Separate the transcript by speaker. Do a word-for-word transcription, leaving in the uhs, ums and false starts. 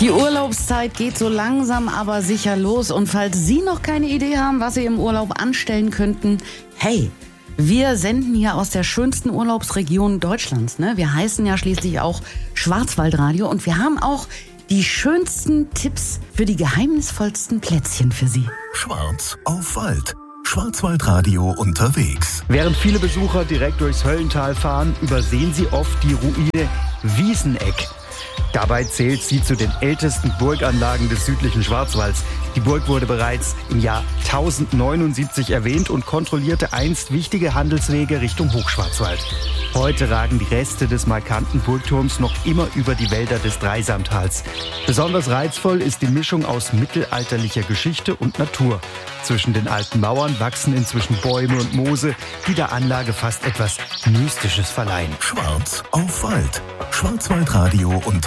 Speaker 1: Die Urlaubszeit geht so langsam aber sicher los. Und falls Sie noch keine Idee haben, was Sie im Urlaub anstellen könnten, hey, wir senden hier aus der schönsten Urlaubsregion Deutschlands. Ne? Wir heißen ja schließlich auch Schwarzwaldradio und wir haben auch die schönsten Tipps für die geheimnisvollsten Plätzchen für Sie.
Speaker 2: Schwarz auf Wald. Schwarzwaldradio unterwegs.
Speaker 3: Während viele Besucher direkt durchs Höllental fahren, übersehen sie oft die Ruine Wieseneck. Dabei zählt sie zu den ältesten Burganlagen des südlichen Schwarzwalds. Die Burg wurde bereits im Jahr tausendneunundsiebzig erwähnt und kontrollierte einst wichtige Handelswege Richtung Hochschwarzwald. Heute ragen die Reste des markanten Burgturms noch immer über die Wälder des Dreisamtals. Besonders reizvoll ist die Mischung aus mittelalterlicher Geschichte und Natur. Zwischen den alten Mauern wachsen inzwischen Bäume und Moose, die der Anlage fast etwas Mystisches verleihen.
Speaker 2: Schwarz auf Wald. Schwarzwaldradio und